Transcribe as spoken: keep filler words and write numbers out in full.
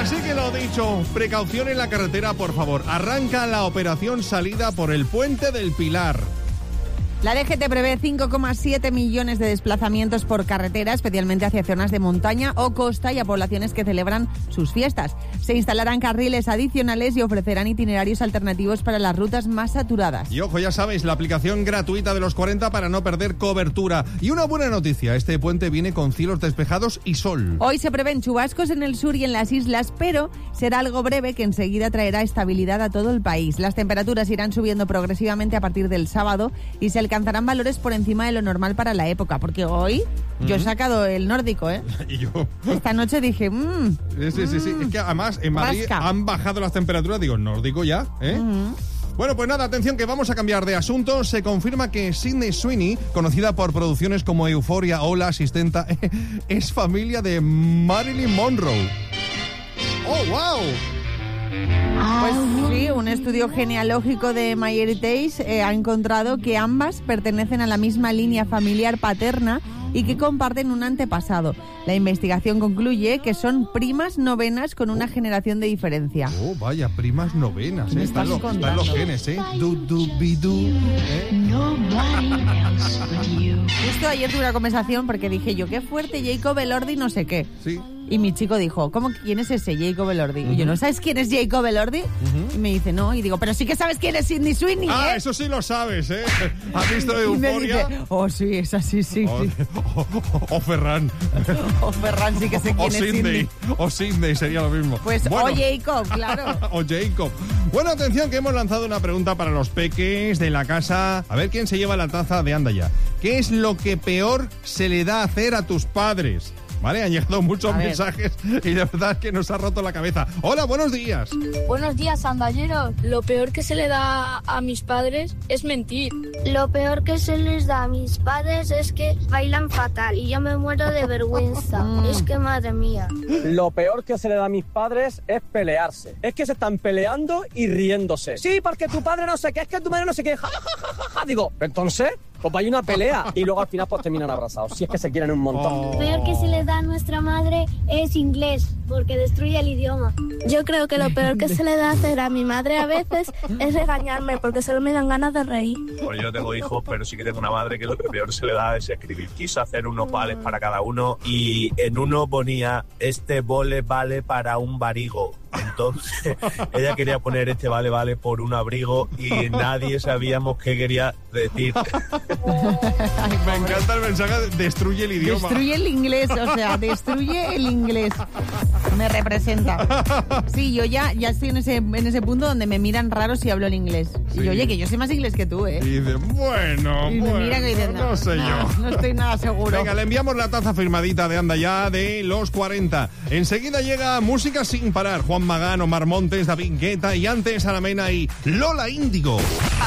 Así que lo dicho, precaución en la carretera, por favor. Arranca la operación salida por el Puente del Pilar. La D G T prevé cinco coma siete millones de desplazamientos por carretera, especialmente hacia zonas de montaña o costa y a poblaciones que celebran sus fiestas. Se instalarán carriles adicionales y ofrecerán itinerarios alternativos para las rutas más saturadas. Y ojo, ya sabéis, la aplicación gratuita de los cuarenta para no perder cobertura. Y una buena noticia, este puente viene con cielos despejados y sol. Hoy se prevén chubascos en el sur y en las islas, pero será algo breve que enseguida traerá estabilidad a todo el país. Las temperaturas irán subiendo progresivamente a partir del sábado y se alcanzarán valores por encima de lo normal para la época, porque hoy mm-hmm. yo he sacado el nórdico, ¿eh? Y yo... Esta noche dije, mmm... Sí, sí, sí, sí, es que además en Madrid rasca. Han bajado las temperaturas, digo, nórdico ya, ¿eh? Mm-hmm. Bueno, pues nada, atención que vamos a cambiar de asunto. Se confirma que Sydney Sweeney, conocida por producciones como Euphoria o La Asistenta, es familia de Marilyn Monroe. ¡Oh, wow! Pues sí, un estudio genealógico de MyHeritage eh, ha encontrado que ambas pertenecen a la misma línea familiar paterna y que comparten un antepasado. La investigación concluye que son primas novenas con una generación de diferencia. Oh, vaya, primas novenas, ¿eh? ¿Me Están, estás lo, están los genes, ¿eh? Du, du, bi, du, ¿eh? Justo ayer tuve una conversación porque dije yo, qué fuerte Jacob Elordi no sé qué. Sí. Y mi chico dijo, ¿cómo, quién es ese Jacob Elordi? Uh-huh. Y yo, ¿no sabes quién es Jacob Elordi? Uh-huh. Y me dice, no. Y digo, pero sí que sabes quién es Sydney Sweeney, ¿eh? Ah, eso sí lo sabes, ¿eh? ¿Has visto Euphoria? Y me dice, oh, sí, es así, sí, o, sí. O, o, o Ferran. O Ferran, sí que sé quién o es Sydney. Sydney. O Sydney, sería lo mismo. Pues, bueno. o Jacob, claro. O Jacob. Bueno, atención, que hemos lanzado una pregunta para los peques de la casa. A ver quién se lleva la taza de Anda Ya. ¿Qué es lo que peor se le da a hacer a tus padres? Vale, han llegado muchos mensajes y de verdad que nos ha roto la cabeza. Hola, buenos días. Buenos días, andalleros. Lo peor que se le da a mis padres es mentir. Lo peor que se les da a mis padres es que bailan fatal y yo me muero de vergüenza. Mm. Es que, madre mía. Lo peor que se le da a mis padres es pelearse. Es que se están peleando y riéndose. Sí, porque tu padre no sé qué, es que tu madre no sé qué. Ja, ja, ja, ja, ja. Digo, entonces... pues hay una pelea y luego al final pues terminan abrazados, si es que se quieren un montón. Oh. Lo peor que se le da a nuestra madre es inglés, porque destruye el idioma. Yo creo que lo peor que se le da a hacer a mi madre a veces es regañarme, porque solo me dan ganas de reír. Pues yo no tengo hijos, pero sí que tengo una madre que lo que peor se le da es escribir. Quiso hacer unos vales para cada uno y en uno ponía, este vole vale para un barigo. Entonces ella quería poner este vale vale por un abrigo y nadie sabíamos qué quería decir. Me encanta el mensaje, destruye el idioma. Destruye el inglés, o sea, destruye el inglés. Me representa. Sí, yo ya, ya estoy en ese, en ese punto donde me miran raro si hablo el inglés. Sí. Y yo, oye, que yo sé más inglés que tú, ¿eh? Y dice, bueno, y bueno, me mira que dice, no, no sé no, yo. No estoy nada seguro. Venga, le enviamos la taza firmadita de Anda Ya de los cuarenta. Enseguida llega música sin parar. Juan Magán, Omar Montes, David Guetta y antes Ana Mena y Lola Índigo.